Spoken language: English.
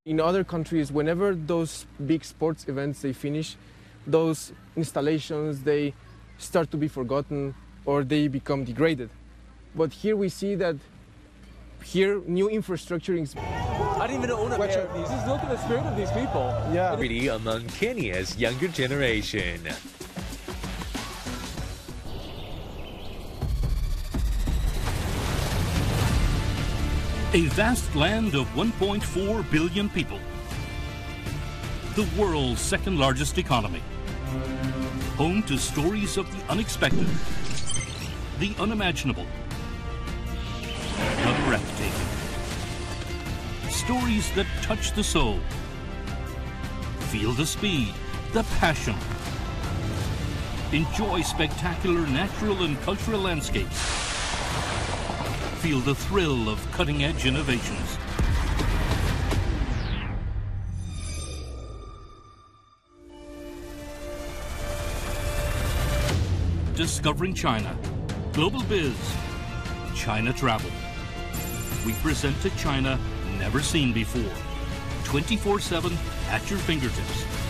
In other countries, whenever those big sports events they finish, those installations they start to be forgotten or they become degraded. But here we see that here new infrastructure is. I didn't even own a pair of these. Just look at the spirit of these people. Yeah. Among Kenya's younger generation. A vast land of 1.4 billion people. The world's second largest economy. Home to stories of the unexpected, the unimaginable, the breathtaking. Stories that touch the soul. Feel the speed, the passion. Enjoy spectacular natural and cultural landscapes. Feel the thrill of cutting-edge innovations. Discovering China. Global Biz. China Travel. We present a China never seen before. 24/7 at your fingertips.